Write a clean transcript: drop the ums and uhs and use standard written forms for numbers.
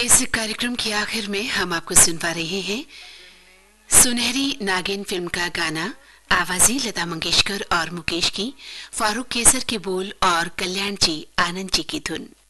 इस कार्यक्रम के आखिर में हम आपको सुनवा रहे हैं सुनहरी नागिन फिल्म का गाना। आवाज़ें लता मंगेशकर और मुकेश की, फारूक कैसर के बोल और कल्याण जी आनंद जी की धुन।